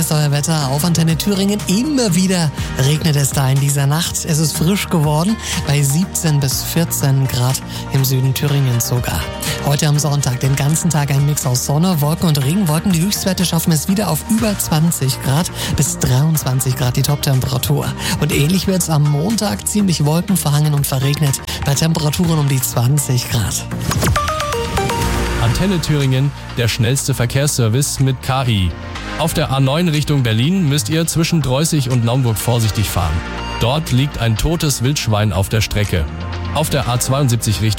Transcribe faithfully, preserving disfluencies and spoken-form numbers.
ist euer Wetter auf Antenne Thüringen. Immer wieder regnet es da in dieser Nacht. Es ist frisch geworden, bei siebzehn bis vierzehn Grad im Süden Thüringens sogar. Heute am Sonntag den ganzen Tag ein Mix aus Sonne, Wolken und Regenwolken. Die Höchstwerte schaffen es wieder auf über zwanzig Grad bis dreiundzwanzig Grad die Toptemperatur. Und ähnlich wird es am Montag, ziemlich wolkenverhangen und verregnet, bei Temperaturen um die zwanzig Grad. Antenne Thüringen, der schnellste Verkehrsservice mit K I. Auf der A neun Richtung Berlin müsst ihr zwischen Dreußig und Naumburg vorsichtig fahren. Dort liegt ein totes Wildschwein auf der Strecke. Auf der A zweiundsiebzig Richtung